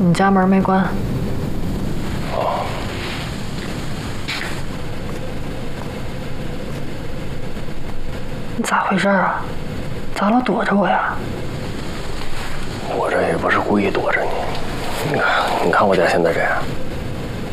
你家门没关。 哦。 你咋回事啊？咋老躲着我呀？ 我这也不是故意躲着你。你看我家现在这样。